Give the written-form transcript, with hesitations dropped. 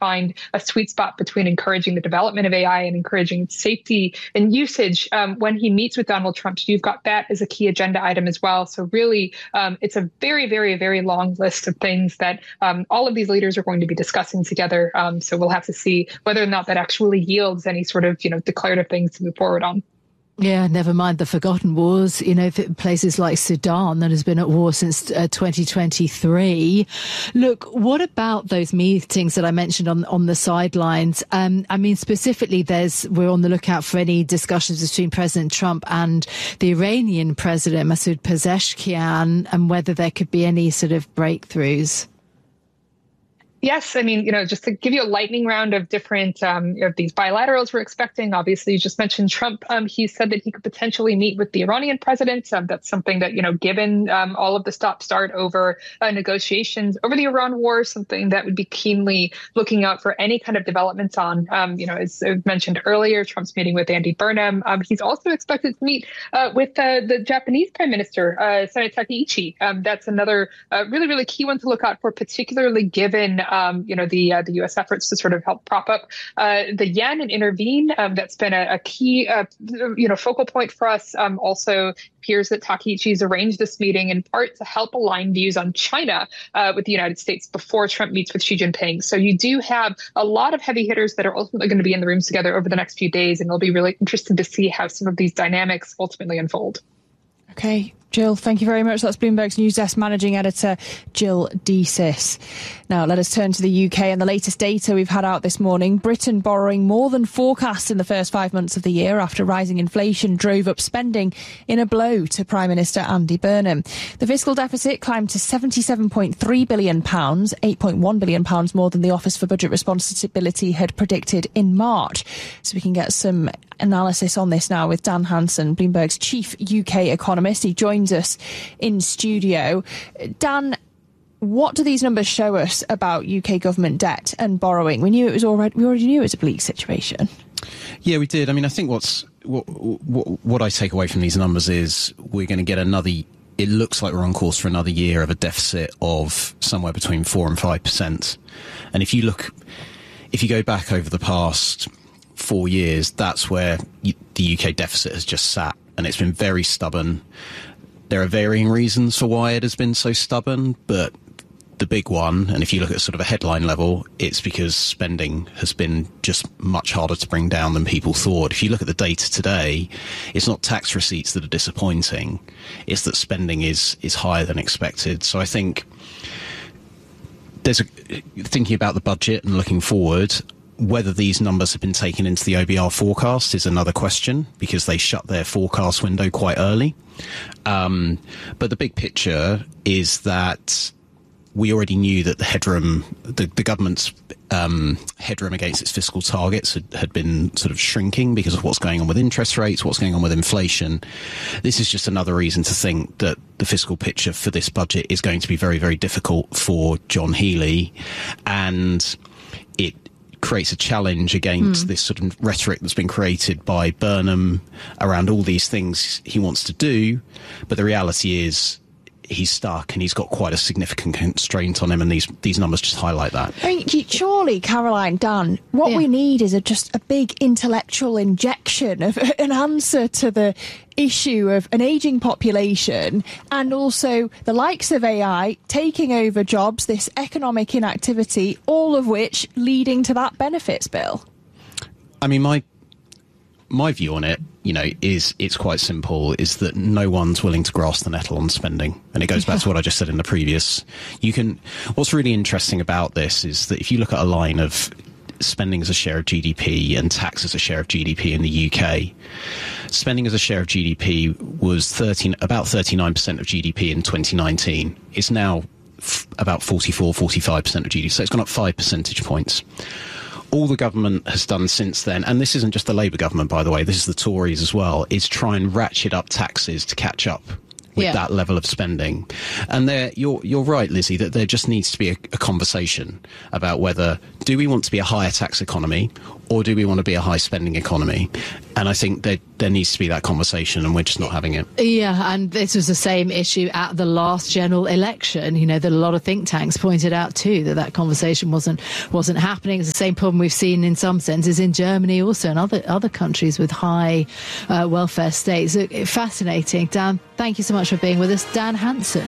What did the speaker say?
find a sweet spot between encouraging the development of AI and encouraging its safety and usage. When he meets with Donald Trump, you've got that as a key agenda item as well. So really, it's a very, very, very long list of things that all of these leaders are going to be discussing together. So we'll have to see whether or not that actually yields any sort of, declarative things to move forward on. Yeah, never mind the forgotten wars, places like Sudan that has been at war since 2023. Look, what about those meetings that I mentioned on the sidelines? Specifically, we're on the lookout for any discussions between President Trump and the Iranian president, Masoud Pezeshkian, and whether there could be any sort of breakthroughs. Yes, just to give you a lightning round of different of these bilaterals we're expecting. Obviously, you just mentioned Trump. He said that he could potentially meet with the Iranian president. That's something that, given all of the stop-start over negotiations over the Iran war, something that would be keenly looking out for any kind of developments on. As I mentioned earlier, Trump's meeting with Andy Burnham. He's also expected to meet with the Japanese Prime Minister, Sanae Takaichi. That's another really, really key one to look out for, particularly given the U.S. efforts to sort of help prop up the yen and intervene. That's been a key, focal point for us. Also appears that Takaichi's arranged this meeting in part to help align views on China with the United States before Trump meets with Xi Jinping. So you do have a lot of heavy hitters that are ultimately going to be in the rooms together over the next few days, and it'll be really interesting to see how some of these dynamics ultimately unfold. Okay. Jill, thank you very much. That's Bloomberg's News Desk Managing Editor, Jill Deesis. Now, let us turn to the UK and the latest data we've had out this morning. Britain borrowing more than forecast in the first 5 months of the year after rising inflation drove up spending in a blow to Prime Minister Andy Burnham. The fiscal deficit climbed to £77.3 billion, £8.1 billion more than the Office for Budget Responsibility had predicted in March. So we can get some analysis on this now with Dan Hanson, Bloomberg's chief UK economist. He joins us in studio. Dan, what do these numbers show us about UK government debt and borrowing? We already knew it was a bleak situation. Yeah, we did. I think what I take away from these numbers is we're going to get it looks like we're on course for another year of a deficit of somewhere between 4 and 5%. And if you go back over the past 4 years, that's where the UK deficit has just sat, and it's been very stubborn. There are varying reasons for why it has been so stubborn, but the big one, and if you look at sort of a headline level, it's because spending has been just much harder to bring down than people thought. If you look at the data today, it's not tax receipts that are disappointing, it's that spending is higher than expected. So I think thinking about the budget and looking forward, whether these numbers have been taken into the OBR forecast is another question, because they shut their forecast window quite early. But the big picture is that we already knew that the headroom, the government's headroom against its fiscal targets had been sort of shrinking because of what's going on with interest rates, what's going on with inflation. This is just another reason to think that the fiscal picture for this budget is going to be very, very difficult for John Healey, and it creates a challenge against this sort of rhetoric that's been created by Burnham around all these things he wants to do. But the reality is he's stuck, and he's got quite a significant constraint on him, and these numbers just highlight that. Surely, Caroline, Dan, what we need is just a big intellectual injection of an answer to the issue of an ageing population, and also the likes of AI taking over jobs, this economic inactivity, all of which leading to that benefits bill. My view on it, is it's quite simple, is that no one's willing to grasp the nettle on spending. And it goes back to what I just said in the previous. What's really interesting about this is that if you look at a line of spending as a share of GDP and tax as a share of GDP in the UK, spending as a share of GDP was about 39% of GDP in 2019. It's now about 45% of GDP. So it's gone up 5 percentage points. All the government has done since then, and this isn't just the Labour government, by the way, this is the Tories as well, is try and ratchet up taxes to catch up with that level of spending. And you're right, Lizzie, that there just needs to be a conversation about whether do we want to be a higher tax economy or do we want to be a high spending economy. And I think that there needs to be that conversation, and we're just not having it. Yeah, and this was the same issue at the last general election, that a lot of think tanks pointed out too, that conversation wasn't happening. It's the same problem we've seen in some senses in Germany also, and other countries with high welfare states. Fascinating. Dan, thank you so much for being with us. Dan Hansen.